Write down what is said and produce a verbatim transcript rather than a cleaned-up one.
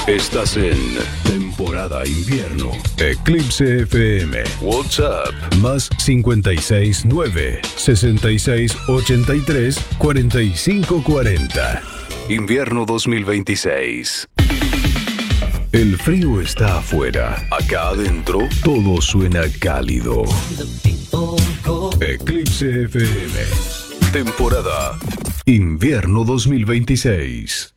Estás en temporada invierno. Eclipse F M. WhatsApp más cincuenta y seis nueve, sesenta y seis ochenta y tres, cuarenta y cinco cuarenta. Invierno dos mil veintiséis. El frío está afuera. Acá adentro todo suena cálido. Eclipse F M. Temporada invierno dos mil veintiséis.